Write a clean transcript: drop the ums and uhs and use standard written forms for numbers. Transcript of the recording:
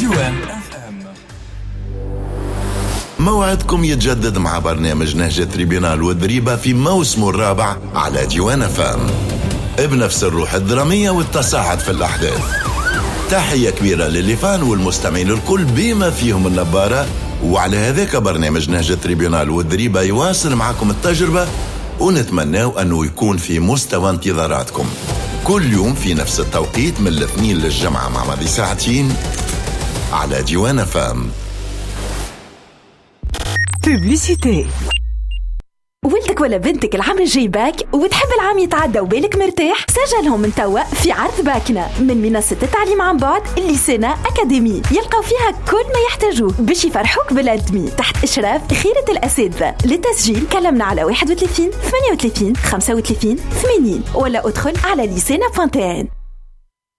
ديوان FM. موعدكم يتجدد مع برنامج نهج تريبيونال والذريبة في موسمه الرابع على ديوان FM بنفس الروح الدرامية والتصاعد في الأحداث. تحية كبيرة للفان والمستمعين الكل بما فيهم النبارة. وعلى هذاك برنامج نهج تريبيونال والذريبة يواصل معكم التجربة، ونتمناو أنه يكون في مستوى انتظاراتكم كل يوم في نفس التوقيت من الاثنين للجمعة مع ماضي ساعتين على ديوان FM. بوبليسيتي. ولدك ولا بنتك العام الجاي باك وتحب العام يتعدى وبالك مرتاح؟ سجلهم من توا في عرض باكنا من منصة التعليم عن بعد الليسينا أكاديمي، يلقوا فيها كل ما يحتاجوه باش يفرحوك بالأدمي تحت إشراف خيرة الأساتذة. للتسجيل كلمنا على 31 38 35 80 ولا أدخل على lycena.tn.